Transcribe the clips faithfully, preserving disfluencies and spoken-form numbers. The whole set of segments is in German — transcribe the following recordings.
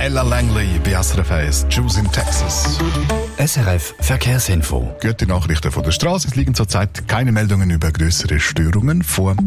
Ella Langley bei S R F eins, Juice in Texas. S R F Verkehrsinfo. Gute Nachrichten von der Straße. Es liegen zurzeit keine Meldungen über größere Störungen vor.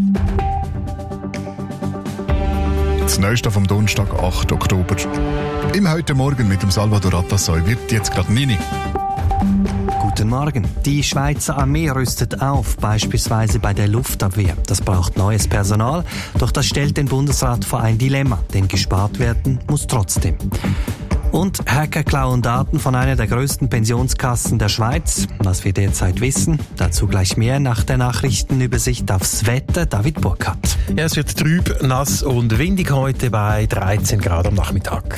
Das Neueste vom Donnerstag, achten Oktober. Im heute Morgen mit dem Salvador Atassoy wird jetzt gerade Nini. Guten Morgen. Die Schweizer Armee rüstet auf, beispielsweise bei der Luftabwehr. Das braucht neues Personal, doch das stellt den Bundesrat vor ein Dilemma, denn gespart werden muss trotzdem. Und Hacker klauen Daten von einer der größten Pensionskassen der Schweiz. Was wir derzeit wissen, dazu gleich mehr nach der Nachrichtenübersicht aufs Wetter. David Burkhardt. Ja, es wird trüb, nass und windig heute bei dreizehn Grad am Nachmittag.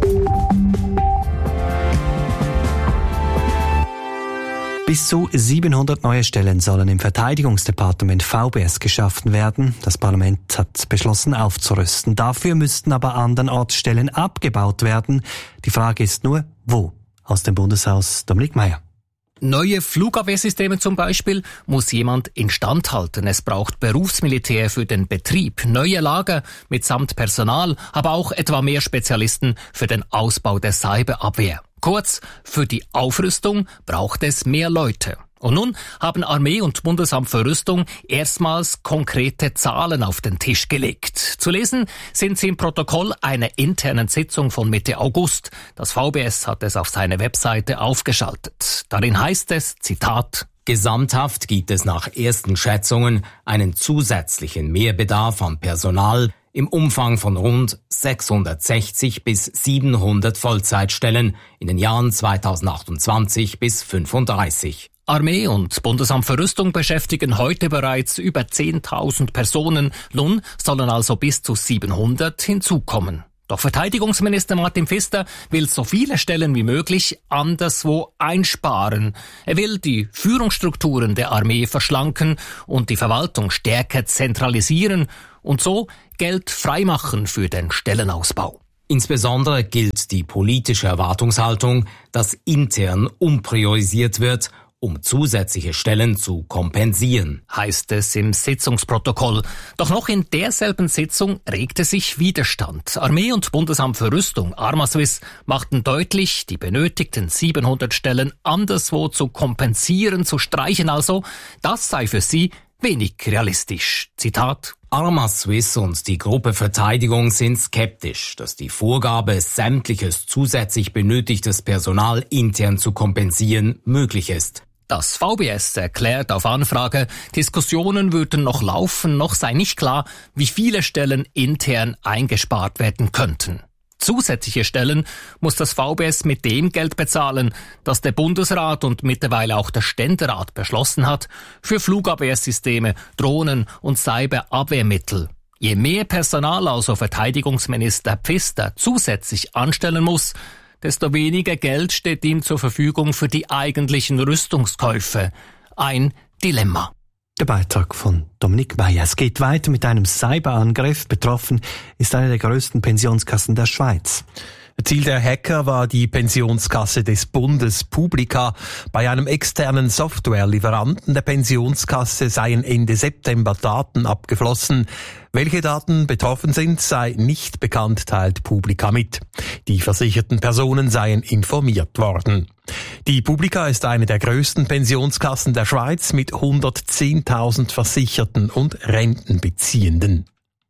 Bis zu siebenhundert neue Stellen sollen im Verteidigungsdepartement V B S geschaffen werden. Das Parlament hat beschlossen, aufzurüsten. Dafür müssten aber andernorts Stellen abgebaut werden. Die Frage ist nur, wo? Aus dem Bundeshaus Dominik Meier. Neue Flugabwehrsysteme zum Beispiel muss jemand instand halten. Es braucht Berufsmilitär für den Betrieb, neue Lager mitsamt Personal, aber auch etwa mehr Spezialisten für den Ausbau der Cyberabwehr. Kurz, für die Aufrüstung braucht es mehr Leute. Und nun haben Armee und Bundesamt für Rüstung erstmals konkrete Zahlen auf den Tisch gelegt. Zu lesen sind sie im Protokoll einer internen Sitzung von Mitte August. Das V B S hat es auf seine Webseite aufgeschaltet. Darin heißt es, Zitat, Gesamthaft gibt es nach ersten Schätzungen einen zusätzlichen Mehrbedarf an Personal im Umfang von rund sechshundertsechzig bis siebenhundert Vollzeitstellen in den Jahren zweitausendachtundzwanzig bis fünfunddreißig. Armee und Bundesamt für Rüstung beschäftigen heute bereits über zehntausend Personen. Nun sollen also bis zu siebenhundert hinzukommen. Doch Verteidigungsminister Martin Pfister will so viele Stellen wie möglich anderswo einsparen. Er will die Führungsstrukturen der Armee verschlanken und die Verwaltung stärker zentralisieren und so Geld freimachen für den Stellenausbau. Insbesondere gilt die politische Erwartungshaltung, dass intern umpriorisiert wird, um zusätzliche Stellen zu kompensieren, heißt es im Sitzungsprotokoll. Doch noch in derselben Sitzung regte sich Widerstand. Armee und Bundesamt für Rüstung, Armaswiss, machten deutlich, die benötigten siebenhundert Stellen anderswo zu kompensieren, zu streichen also, das sei für sie wenig realistisch. Zitat: Armaswiss und die Gruppe Verteidigung sind skeptisch, dass die Vorgabe, sämtliches zusätzlich benötigtes Personal intern zu kompensieren, möglich ist. Das V B S erklärt auf Anfrage, Diskussionen würden noch laufen, noch sei nicht klar, wie viele Stellen intern eingespart werden könnten. Zusätzliche Stellen muss das V B S mit dem Geld bezahlen, das der Bundesrat und mittlerweile auch der Ständerat beschlossen hat, für Flugabwehrsysteme, Drohnen und Cyberabwehrmittel. Je mehr Personal also Verteidigungsminister Pfister zusätzlich anstellen muss, desto weniger Geld steht ihm zur Verfügung für die eigentlichen Rüstungskäufe. Ein Dilemma. Der Beitrag von Dominik Meier. Es geht weiter mit einem Cyberangriff. Betroffen ist eine der größten Pensionskassen der Schweiz. Ziel der Hacker war die Pensionskasse des Bundes Publica. Bei einem externen Softwarelieferanten der Pensionskasse seien Ende September Daten abgeflossen. Welche Daten betroffen sind, sei nicht bekannt, teilt Publica mit. Die versicherten Personen seien informiert worden. Die Publica ist eine der größten Pensionskassen der Schweiz mit hundertzehntausend Versicherten und Rentenbeziehenden.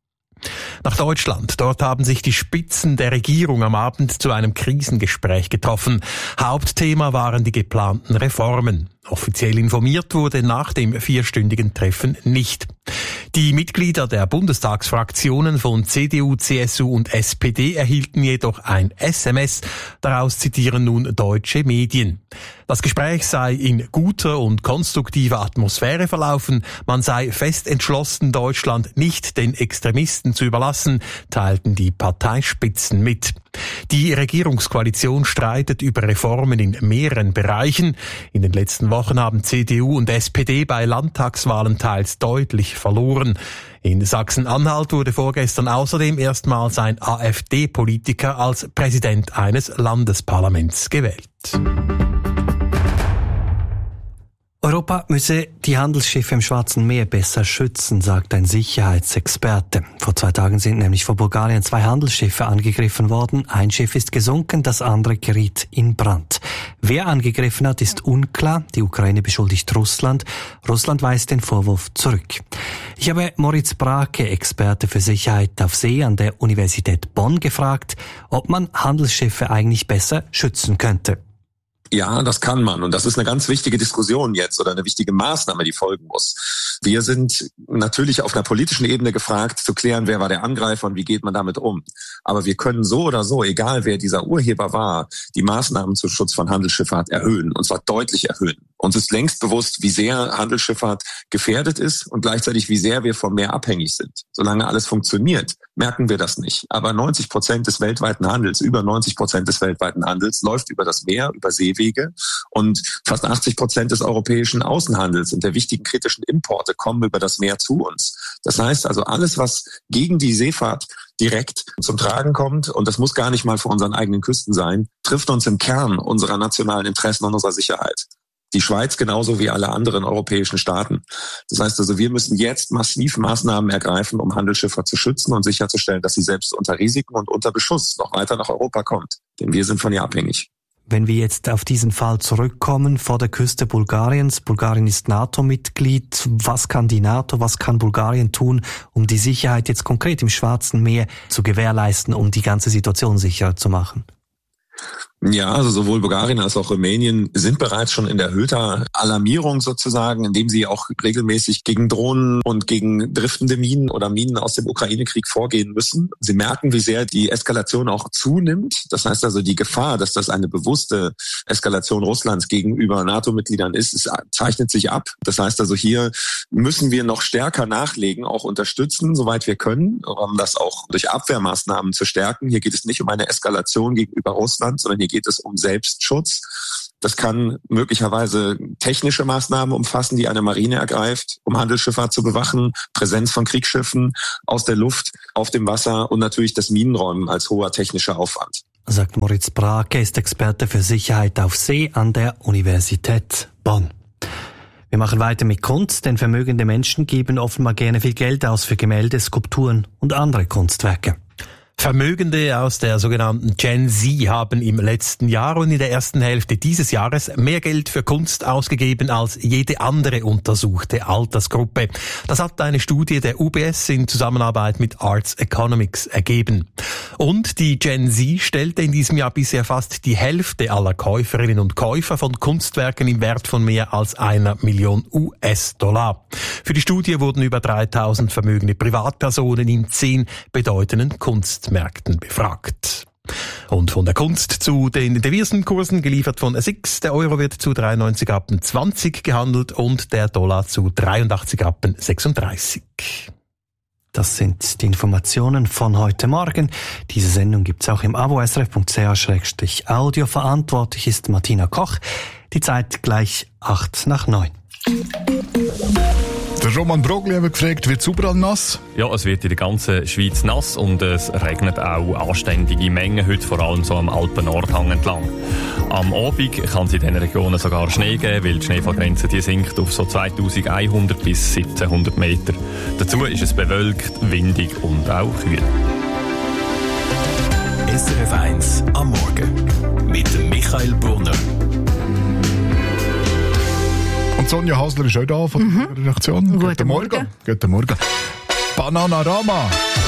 Nach Deutschland. Dort haben sich die Spitzen der Regierung am Abend zu einem Krisengespräch getroffen. Hauptthema waren die geplanten Reformen. Offiziell informiert wurde nach dem vierstündigen Treffen nicht. Die Mitglieder der Bundestagsfraktionen von C D U, C S U und S P D erhielten jedoch ein S M S. Daraus zitieren nun deutsche Medien. Das Gespräch sei in guter und konstruktiver Atmosphäre verlaufen. Man sei fest entschlossen, Deutschland nicht den Extremisten zu überlassen, teilten die Parteispitzen mit. Die Regierungskoalition streitet über Reformen in mehreren Bereichen. In den letzten Wochen haben C D U und S P D bei Landtagswahlen teils deutlich verloren. In Sachsen-Anhalt wurde vorgestern außerdem erstmals ein AfD-Politiker als Präsident eines Landesparlaments gewählt. Europa müsse die Handelsschiffe im Schwarzen Meer besser schützen, sagt ein Sicherheitsexperte. Vor zwei Tagen sind nämlich vor Bulgarien zwei Handelsschiffe angegriffen worden. Ein Schiff ist gesunken, das andere geriet in Brand. Wer angegriffen hat, ist unklar. Die Ukraine beschuldigt Russland. Russland weist den Vorwurf zurück. Ich habe Moritz Brake, Experte für Sicherheit auf See an der Universität Bonn, gefragt, ob man Handelsschiffe eigentlich besser schützen könnte. Ja, das kann man. Und das ist eine ganz wichtige Diskussion jetzt oder eine wichtige Maßnahme, die folgen muss. Wir sind natürlich auf einer politischen Ebene gefragt, zu klären, wer war der Angreifer und wie geht man damit um. Aber wir können so oder so, egal wer dieser Urheber war, die Maßnahmen zum Schutz von Handelsschifffahrt erhöhen. Und zwar deutlich erhöhen. Uns ist längst bewusst, wie sehr Handelsschifffahrt gefährdet ist und gleichzeitig, wie sehr wir vom Meer abhängig sind. Solange alles funktioniert, merken wir das nicht. Aber neunzig Prozent des weltweiten Handels, über neunzig Prozent des weltweiten Handels läuft über das Meer, über Seewege. Und fast achtzig Prozent des europäischen Außenhandels und der wichtigen kritischen Importe kommen über das Meer zu uns. Das heißt also, alles, was gegen die Seefahrt direkt zum Tragen kommt, und das muss gar nicht mal vor unseren eigenen Küsten sein, trifft uns im Kern unserer nationalen Interessen und unserer Sicherheit. Die Schweiz genauso wie alle anderen europäischen Staaten. Das heißt also, wir müssen jetzt massiv Maßnahmen ergreifen, um Handelsschifffahrt zu schützen und sicherzustellen, dass sie selbst unter Risiken und unter Beschuss noch weiter nach Europa kommt. Denn wir sind von ihr abhängig. Wenn wir jetzt auf diesen Fall zurückkommen, vor der Küste Bulgariens. Bulgarien ist NATO-Mitglied. Was kann die NATO, was kann Bulgarien tun, um die Sicherheit jetzt konkret im Schwarzen Meer zu gewährleisten, um die ganze Situation sicherer zu machen? Ja, also sowohl Bulgarien als auch Rumänien sind bereits schon in erhöhter Alarmierung sozusagen, indem sie auch regelmäßig gegen Drohnen und gegen driftende Minen oder Minen aus dem Ukraine-Krieg vorgehen müssen. Sie merken, wie sehr die Eskalation auch zunimmt. Das heißt also, die Gefahr, dass das eine bewusste Eskalation Russlands gegenüber NATO-Mitgliedern ist, es zeichnet sich ab. Das heißt also, hier müssen wir noch stärker nachlegen, auch unterstützen, soweit wir können, um das auch durch Abwehrmaßnahmen zu stärken. Hier geht es nicht um eine Eskalation gegenüber Russland, sondern hier geht es um Selbstschutz. Das kann möglicherweise technische Maßnahmen umfassen, die eine Marine ergreift, um Handelsschifffahrt zu bewachen, Präsenz von Kriegsschiffen aus der Luft, auf dem Wasser und natürlich das Minenräumen als hoher technischer Aufwand. Sagt Moritz Brake, ist Experte für Sicherheit auf See an der Universität Bonn. Wir machen weiter mit Kunst, denn vermögende Menschen geben offenbar gerne viel Geld aus für Gemälde, Skulpturen und andere Kunstwerke. Vermögende aus der sogenannten Gen Z haben im letzten Jahr und in der ersten Hälfte dieses Jahres mehr Geld für Kunst ausgegeben als jede andere untersuchte Altersgruppe. Das hat eine Studie der U B S in Zusammenarbeit mit Arts Economics ergeben. Und die Gen Z stellte in diesem Jahr bisher fast die Hälfte aller Käuferinnen und Käufer von Kunstwerken im Wert von mehr als einer Million U S-Dollar. Für die Studie wurden über dreitausend vermögende Privatpersonen in zehn bedeutenden Kunst Märkten befragt. Und von der Kunst zu den Devisenkursen geliefert von S X. Der Euro wird zu dreiundneunzig Rappen zwanzig gehandelt und der Dollar zu dreiundachtzig Rappen sechsunddreißig. Das sind die Informationen von heute Morgen. Diese Sendung gibt's auch im Abo S R F Punkt C H Schrägstrich Audio. Verantwortlich ist Martina Koch. Die Zeit gleich acht nach neun. Der Roman Brogli hat gefragt, wird es überall nass? Ja, es wird in der ganzen Schweiz nass und es regnet auch anständige Mengen, heute vor allem so am Alpen-Nordhang entlang. Am Abend kann es in diesen Regionen sogar Schnee geben, weil die Schneefallgrenze die sinkt auf so zweitausendeinhundert bis siebzehnhundert Meter. Dazu ist es bewölkt, windig und auch kühl. S R F eins am Morgen mit Michael Brunner. Und Sonja Hasler ist auch da von mhm. der Redaktion. Guten, Guten Morgen. Morgen. Guten Morgen. Bananarama.